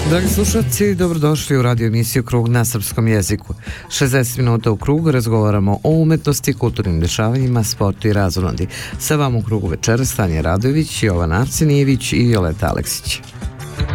Dragi slušalci, dobrodošli u radio emisiju Krug na srpskom jeziku. 60 minuta u krugu razgovaramo o umetnosti, kulturnim dešavanjima, sportu i razonodi. Sa vama u krugu večeras Tanja Radojević, Jovan Arcinijević i Joleta Aleksić.